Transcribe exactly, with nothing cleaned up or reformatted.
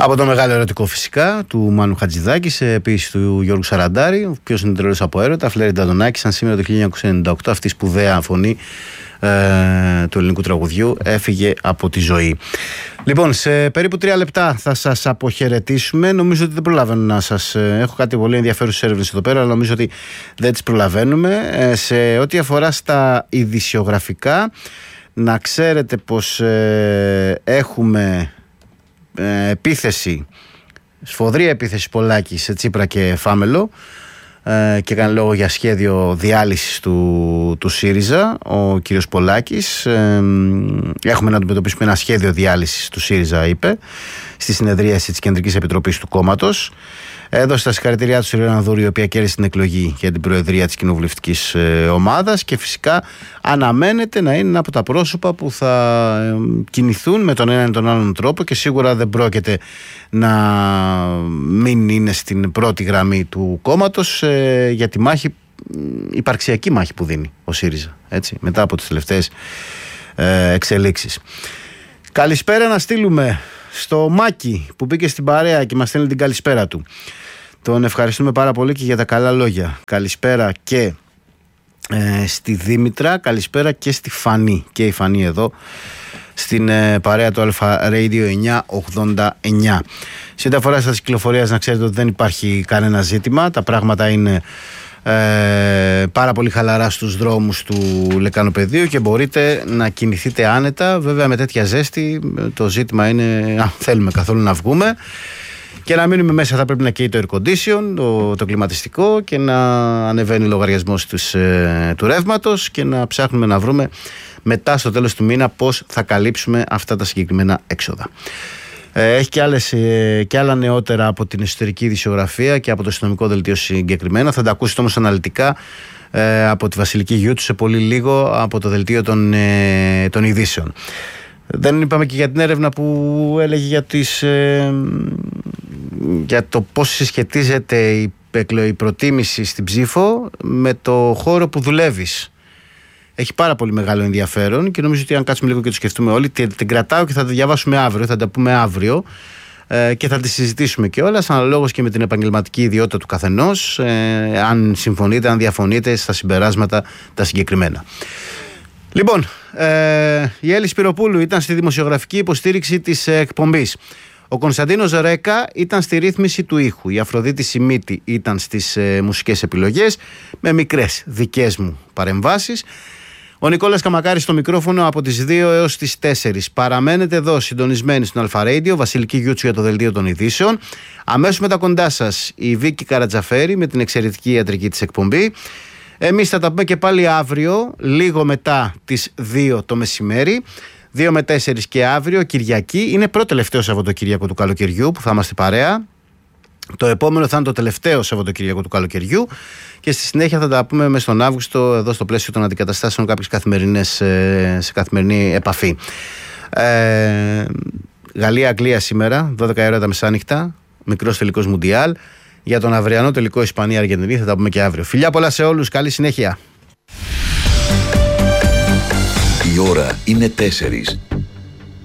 Από το μεγάλο ερωτικό φυσικά του Μάνου Χατζηδάκη σε επίσης του Γιώργου Σαραντάρη, ο οποίος είναι τρελός από έρωτα, Φλέρι Νταντονάκη, σαν σήμερα το χίλια εννιακόσια ενενήντα οκτώ αυτή η σπουδαία φωνή ε, του ελληνικού τραγουδιού έφυγε από τη ζωή. Λοιπόν, σε περίπου τρία λεπτά θα σας αποχαιρετήσουμε. Νομίζω ότι δεν προλαβαίνω να σας... Έχω κάτι πολύ ενδιαφέρουσες έρευνες εδώ πέρα, αλλά νομίζω ότι δεν τις προλαβαίνουμε. Ε, σε ό,τι αφορά στα ειδησιογραφικά, να ξέρετε πως ε, έχουμε ε, επίθεση, σφοδρή επίθεση Πολάκη σε Τσίπρα και Φάμελο, ε, και κάνει λόγο για σχέδιο διάλυσης του, του ΣΥΡΙΖΑ ο κύριος Πολάκης. Ε, έχουμε να αντιμετωπίσουμε ένα σχέδιο διάλυσης του ΣΥΡΙΖΑ, είπε στη συνεδρίαση της Κεντρικής Επιτροπής του κόμματος. Έδωσε τα συγχαρητήριά του στη Ρένα Δούρη, η οποία κέρδισε την εκλογή για την προεδρία της κοινοβουλευτικής ε, ομάδας, και φυσικά αναμένεται να είναι ένα από τα πρόσωπα που θα ε, κινηθούν με τον έναν ή τον άλλον τρόπο, και σίγουρα δεν πρόκειται να μην είναι στην πρώτη γραμμή του κόμματος ε, για τη μάχη, υπαρξιακή μάχη που δίνει ο ΣΥΡΙΖΑ, έτσι, μετά από τις τελευταίες ε, εξελίξεις. Καλησπέρα να στείλουμε στο Μάκη που μπήκε στην παρέα και μας στέλνει την καλησπέρα του. Τον ευχαριστούμε πάρα πολύ και για τα καλά λόγια. Καλησπέρα και ε, στη Δήμητρα, καλησπέρα και στη Φανή. Και η Φανή εδώ στην ε, παρέα του Αλφα Radio εννιακόσια ογδόντα εννιά. Σε ό,τι αφορά στις κυκλοφορίες, να ξέρετε ότι δεν υπάρχει κανένα ζήτημα. Τα πράγματα είναι ε, πάρα πολύ χαλαρά στους δρόμους του Λεκανοπεδίου και μπορείτε να κινηθείτε άνετα. Βέβαια με τέτοια ζέστη το ζήτημα είναι αν θέλουμε καθόλου να βγούμε. Και να μείνουμε μέσα θα πρέπει να καίει το air condition, το, το κλιματιστικό, και να ανεβαίνει ο λογαριασμός τους, ε, του ρεύματος, και να ψάχνουμε να βρούμε μετά στο τέλος του μήνα πώς θα καλύψουμε αυτά τα συγκεκριμένα έξοδα. Ε, έχει και, άλλες, ε, και άλλα νεότερα από την εσωτερική ειδησιογραφία και από το αστυνομικό δελτίο συγκεκριμένα. Θα τα ακούσετε όμως αναλυτικά ε, από τη Βασιλική Γιούτου σε πολύ λίγο από το δελτίο των, ε, των ειδήσεων. Δεν είπαμε και για την έρευνα που έλεγε για, τις, ε, για το πώς συσχετίζεται η, η προτίμηση στην ψήφο με το χώρο που δουλεύεις. Έχει πάρα πολύ μεγάλο ενδιαφέρον και νομίζω ότι αν κάτσουμε λίγο και το σκεφτούμε όλοι, την, την κρατάω και θα τη διαβάσουμε αύριο, θα τα πούμε αύριο ε, και θα τη συζητήσουμε κιόλας, αναλόγως και με την επαγγελματική ιδιότητα του καθενός, ε, αν συμφωνείτε, αν διαφωνείτε στα συμπεράσματα τα συγκεκριμένα. Λοιπόν, ε, η Έλλη Σπυροπούλου ήταν στη δημοσιογραφική υποστήριξη της ε, εκπομπής. Ο Κωνσταντίνος Ρέκα ήταν στη ρύθμιση του ήχου. Η Αφροδίτη Σιμίτη ήταν στις ε, μουσικές επιλογές, με μικρές δικές μου παρεμβάσεις. Ο Νικόλας Καμακάρης στο μικρόφωνο από τις δύο έως τις τέσσερις. Παραμένετε εδώ συντονισμένοι στον Αλφα Radio, Βασιλική Γιούτσου για το δελτίο των ειδήσεων. Αμέσως μετά κοντά σας η Βίκη Καρατζαφέρη με την εξαιρετική ιατρική της εκπομπή. Εμείς θα τα πούμε και πάλι αύριο, λίγο μετά τις δύο το μεσημέρι. δύο με τέσσερις και αύριο, Κυριακή. Είναι πρώτο τελευταίο Σαββατοκύριακο του καλοκαιριού που θα είμαστε παρέα. Το επόμενο θα είναι το τελευταίο Σαββατοκύριακο του καλοκαιριού. Και στη συνέχεια θα τα πούμε μες τον Αύγουστο, εδώ στο πλαίσιο των αντικαταστάσεων, κάποιες καθημερινές, σε καθημερινή επαφή. Ε, Γαλλία-Αγγλία σήμερα, δώδεκα η ώρα τα μεσάνυχτα. Μικρός τελικός Μουντιάλ. Για τον αυριανό τελικό Ισπανία-Αργεντινή θα τα πούμε και αύριο. Φιλιά πολλά σε όλους, καλή συνέχεια. Η ώρα είναι τέσσερις.